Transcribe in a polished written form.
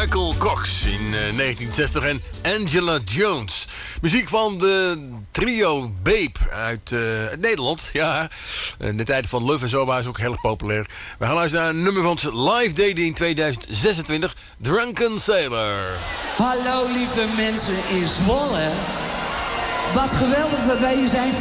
Michael Cox in 1960 en Angela Jones. Muziek van de trio Babe uit Nederland. Ja, de tijd van Love en Zo was ook heel erg populair. We gaan luisteren naar een nummer van zijn live dating 2026, Drunken Sailor. Hallo lieve mensen in Zwolle. Wat geweldig dat wij hier zijn